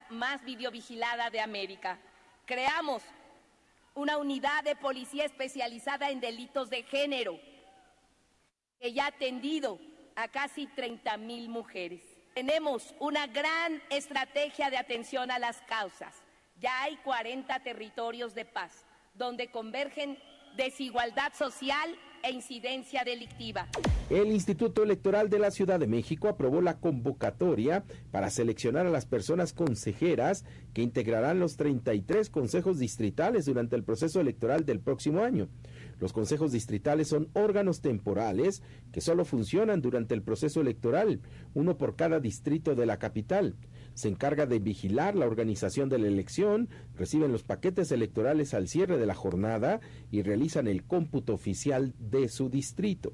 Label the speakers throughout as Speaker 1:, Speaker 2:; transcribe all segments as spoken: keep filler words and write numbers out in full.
Speaker 1: más videovigilada de América. Creamos una unidad de policía especializada en delitos de género que ya ha atendido a casi treinta mil mujeres. Tenemos una gran estrategia de atención a las causas. Ya hay cuarenta territorios de paz, donde convergen desigualdad social e incidencia delictiva.
Speaker 2: El Instituto Electoral de la Ciudad de México aprobó la convocatoria para seleccionar a las personas consejeras que integrarán los treinta y tres consejos distritales durante el proceso electoral del próximo año. Los consejos distritales son órganos temporales que solo funcionan durante el proceso electoral, uno por cada distrito de la capital. Se encarga de vigilar la organización de la elección, reciben los paquetes electorales al cierre de la jornada y realizan el cómputo oficial de su distrito.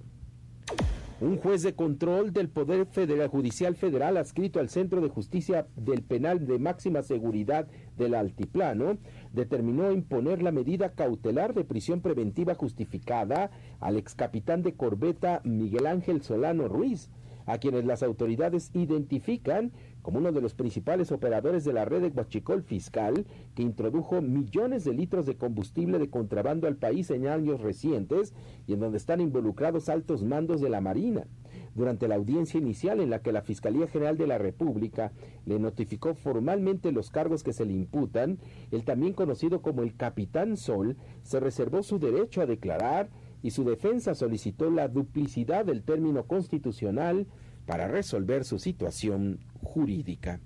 Speaker 2: Un juez de control del Poder Federal, Judicial Federal adscrito al Centro de Justicia del Penal de Máxima Seguridad del Altiplano determinó imponer la medida cautelar de prisión preventiva justificada al excapitán de corbeta Miguel Ángel Solano Ruiz, a quienes las autoridades identifican como uno de los principales operadores de la red de huachicol fiscal que introdujo millones de litros de combustible de contrabando al país en años recientes y en donde están involucrados altos mandos de la Marina. Durante la audiencia inicial en la que la Fiscalía General de la República le notificó formalmente los cargos que se le imputan, el también conocido como el Capitán Sol se reservó su derecho a declarar y su defensa solicitó la duplicidad del término constitucional para resolver su situación jurídica.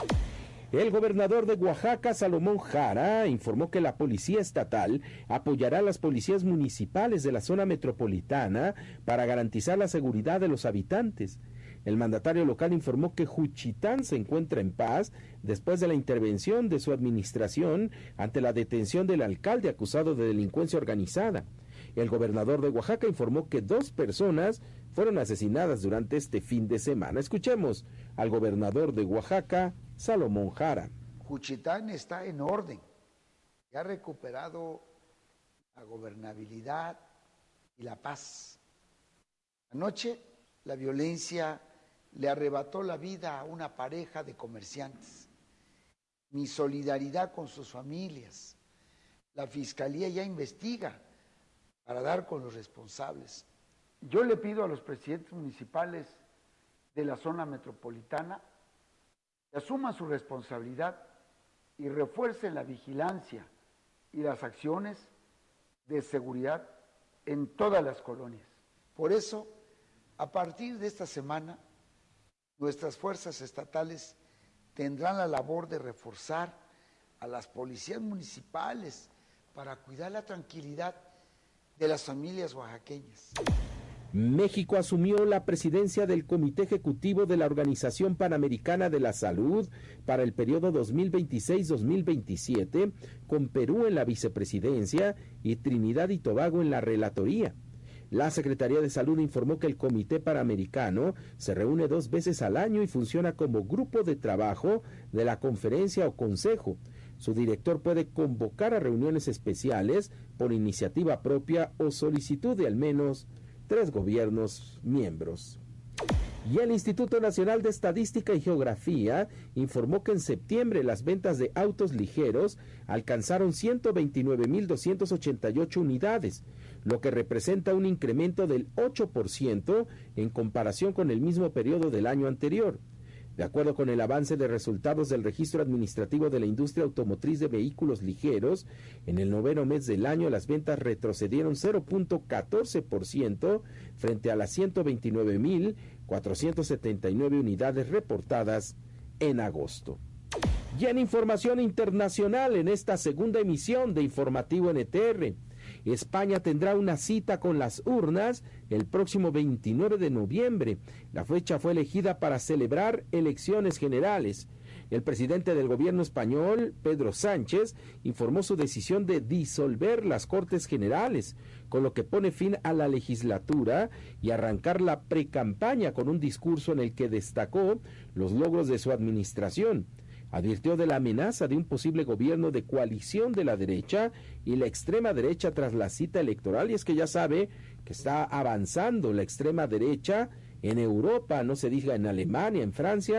Speaker 2: El gobernador de Oaxaca, Salomón Jara, informó que la Policía Estatal apoyará a las policías municipales de la zona metropolitana para garantizar la seguridad de los habitantes. El mandatario local informó que Juchitán se encuentra en paz después de la intervención de su administración ante la detención del alcalde acusado de delincuencia organizada. El gobernador de Oaxaca informó que dos personas fueron asesinadas durante este fin de semana. Escuchemos al gobernador de Oaxaca, Salomón Jara.
Speaker 3: Juchitán está en orden, ya ha recuperado la gobernabilidad y la paz. Anoche la violencia le arrebató la vida a una pareja de comerciantes. Mi solidaridad con sus familias. La Fiscalía ya investiga para dar con los responsables. Yo le pido a los presidentes municipales de la zona metropolitana que asuman su responsabilidad y refuercen la vigilancia y las acciones de seguridad en todas las colonias. Por eso, a partir de esta semana, nuestras fuerzas estatales tendrán la labor de reforzar a las policías municipales para cuidar la tranquilidad de las familias oaxaqueñas.
Speaker 2: México asumió la presidencia del Comité Ejecutivo de la Organización Panamericana de la Salud para el periodo dos mil veintiséis a dos mil veintisiete, con Perú en la vicepresidencia y Trinidad y Tobago en la relatoría. La Secretaría de Salud informó que el Comité Panamericano se reúne dos veces al año y funciona como grupo de trabajo de la conferencia o consejo. Su director puede convocar a reuniones especiales por iniciativa propia o solicitud de al menos tres gobiernos miembros. Y el Instituto Nacional de Estadística y Geografía informó que en septiembre las ventas de autos ligeros alcanzaron ciento veintinueve mil doscientas ochenta y ocho unidades, lo que representa un incremento del ocho por ciento en comparación con el mismo periodo del año anterior. De acuerdo con el avance de resultados del Registro Administrativo de la Industria Automotriz de Vehículos Ligeros, en el noveno mes del año las ventas retrocedieron cero punto catorce por ciento frente a las ciento veintinueve mil cuatrocientas setenta y nueve unidades reportadas en agosto. Y en información internacional, en esta segunda emisión de Informativo N T R, España tendrá una cita con las urnas el próximo veintinueve de noviembre. La fecha fue elegida para celebrar elecciones generales. El presidente del gobierno español, Pedro Sánchez, informó su decisión de disolver las Cortes Generales, con lo que pone fin a la legislatura y arrancar la precampaña con un discurso en el que destacó los logros de su administración. Advirtió de la amenaza de un posible gobierno de coalición de la derecha y la extrema derecha tras la cita electoral, y es que ya sabe que está avanzando la extrema derecha en Europa, no se diga en Alemania, en Francia,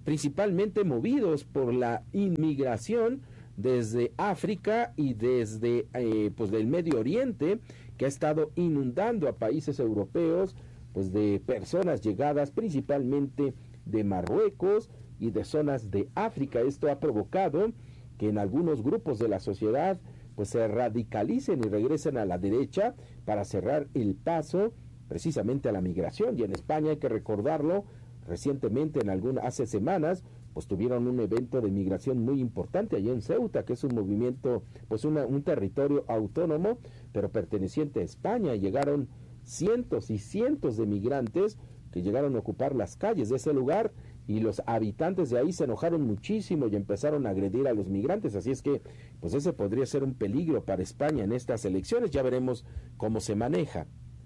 Speaker 2: principalmente movidos por la inmigración desde África y desde eh, pues del Medio Oriente, que ha estado inundando a países europeos, pues de personas llegadas principalmente de Marruecos y de zonas de África. Esto ha provocado que en algunos grupos de la sociedad pues se radicalicen y regresen a la derecha para cerrar el paso precisamente a la migración. Y en España, hay que recordarlo, recientemente, en algunas, hace semanas, pues tuvieron un evento de migración muy importante allá en Ceuta, que es un movimiento, pues una, un territorio autónomo, pero perteneciente a España. Llegaron cientos y cientos de migrantes que llegaron a ocupar las calles de ese lugar, y los habitantes de ahí se enojaron muchísimo y empezaron a agredir a los migrantes. Así es que, pues ese podría ser un peligro para España en estas elecciones. Ya veremos cómo se maneja.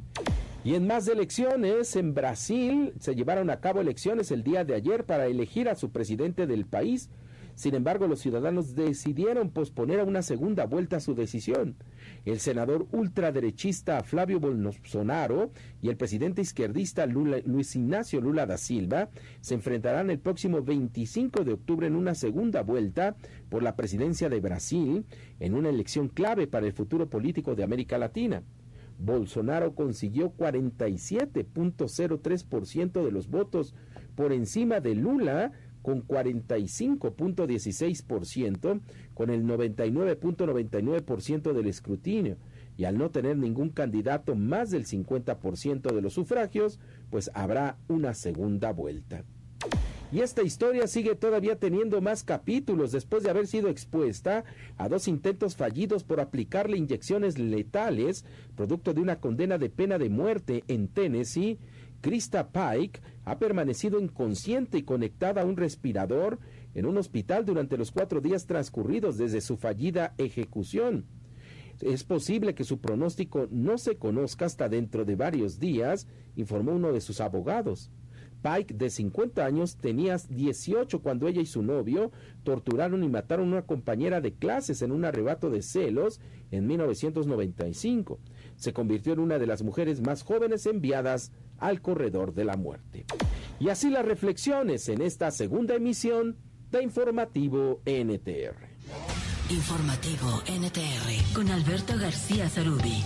Speaker 2: Y en más de elecciones, en Brasil se llevaron a cabo elecciones el día de ayer para elegir a su presidente del país. Sin embargo, los ciudadanos decidieron posponer a una segunda vuelta su decisión. El senador ultraderechista Flávio Bolsonaro y el presidente izquierdista Lula, Luis Ignacio Lula da Silva se enfrentarán el próximo veinticinco de octubre en una segunda vuelta por la presidencia de Brasil, en una elección clave para el futuro político de América Latina. Bolsonaro consiguió cuarenta y siete punto cero tres por ciento de los votos, por encima de Lula, con cuarenta y cinco punto dieciséis por ciento, con el noventa y nueve punto noventa y nueve por ciento del escrutinio, y al no tener ningún candidato más del cincuenta por ciento de los sufragios, pues habrá una segunda vuelta. Y esta historia sigue todavía teniendo más capítulos después de haber sido expuesta a dos intentos fallidos por aplicarle inyecciones letales, producto de una condena de pena de muerte en Tennessee. Krista Pike ha permanecido inconsciente y conectada a un respirador en un hospital durante los cuatro días transcurridos desde su fallida ejecución. Es posible que su pronóstico no se conozca hasta dentro de varios días, informó uno de sus abogados. Pike, de cincuenta años, tenía dieciocho cuando ella y su novio torturaron y mataron a una compañera de clases en un arrebato de celos en mil novecientos noventa y cinco. Se convirtió en una de las mujeres más jóvenes enviadas al corredor de la muerte. Y así las reflexiones en esta segunda emisión de Informativo N T R.
Speaker 4: Informativo N T R con Alberto García Zarubi.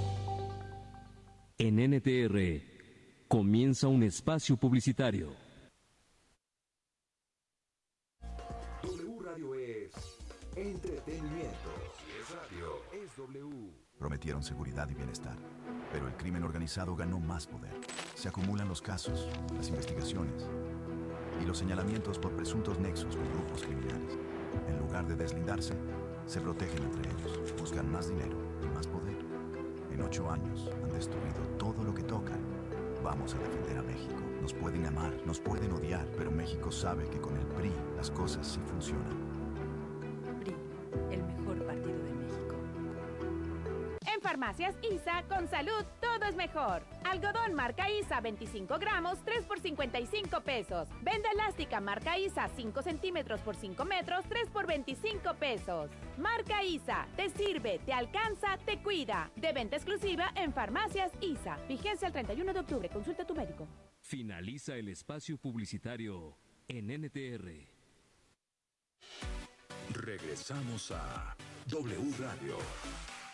Speaker 5: En N T R comienza un espacio publicitario.
Speaker 6: W Radio es entretenimiento. Es radio, es W.
Speaker 7: Prometieron seguridad y bienestar, pero el crimen organizado ganó más poder. Se acumulan los casos, las investigaciones y los señalamientos por presuntos nexos con grupos criminales. En lugar de deslindarse, se protegen entre ellos, buscan más dinero y más poder. En ocho años han destruido todo lo que tocan. Vamos a defender a México. Nos pueden amar, nos pueden odiar, pero México sabe que con el P R I las cosas sí funcionan.
Speaker 8: P R I, el mejor partido de México.
Speaker 9: En Farmacias ISA, con salud todo es mejor. Algodón marca ISA veinticinco gramos, tres por cincuenta y cinco pesos. Venda elástica marca ISA cinco centímetros por cinco metros, tres por veinticinco pesos. Marca ISA, te sirve, te alcanza, te cuida. De venta exclusiva en Farmacias ISA. Vigencia el treinta y uno de octubre. Consulta a tu médico.
Speaker 5: Finaliza el espacio publicitario en N T R.
Speaker 6: Regresamos a W Radio.